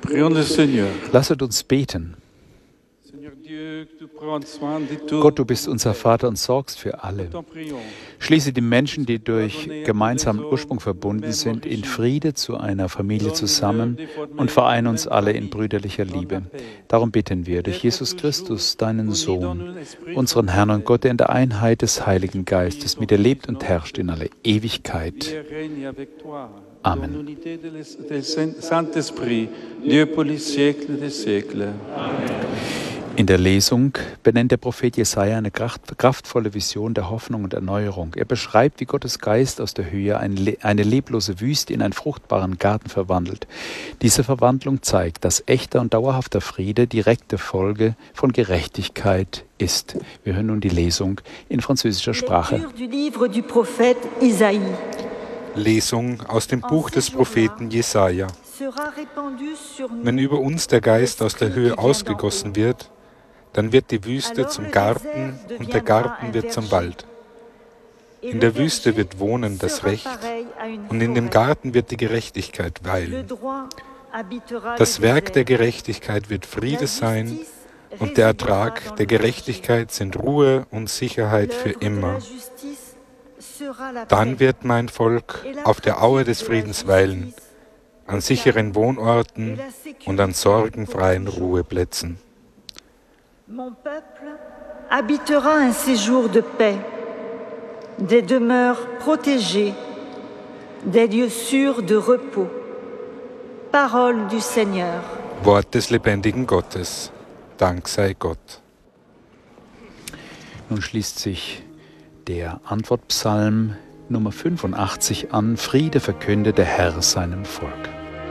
Prions le Seigneur. Lasset uns beten. Seigneur Dieu, tu prends soin de tous. Gott, du bist unser Vater und sorgst für alle. T'en prions. Schließe die Menschen, die durch gemeinsamen Ursprung verbunden sind, in Friede zu einer Familie zusammen und vereine uns alle in brüderlicher Liebe. Darum bitten wir durch Jesus Christus, deinen Sohn, unseren Herrn und Gott, der in der Einheit des Heiligen Geistes mit dir lebt und herrscht in alle Ewigkeit. Dieu règne avec toi. Amen. Dans l'unité du Saint-Esprit, Dieu pour les siècles des siècles. In der Lesung benennt der Prophet Jesaja eine kraftvolle Vision der Hoffnung und Erneuerung. Er beschreibt, wie Gottes Geist aus der Höhe eine leblose Wüste in einen fruchtbaren Garten verwandelt. Diese Verwandlung zeigt, dass echter und dauerhafter Friede direkte Folge von Gerechtigkeit ist. Wir hören nun die Lesung in französischer Sprache. Lesung aus dem Buch des Propheten Jesaja. Wenn über uns der Geist aus der Höhe ausgegossen wird, dann wird die Wüste zum Garten und der Garten wird zum Wald. In der Wüste wird wohnen das Recht und in dem Garten wird die Gerechtigkeit weilen. Das Werk der Gerechtigkeit wird Friede sein und der Ertrag der Gerechtigkeit sind Ruhe und Sicherheit für immer. Dann wird mein Volk auf der Aue des Friedens weilen, an sicheren Wohnorten und an sorgenfreien Ruheplätzen. Mon peuple habitera un séjour de paix, des demeures protégées, des lieux sûrs de repos. Parole du Seigneur. Wort des lebendigen Gottes. Dank sei Gott. Nun schließt sich der Antwortpsalm Nummer 85 an. Friede verkünde der Herr seinem Volk.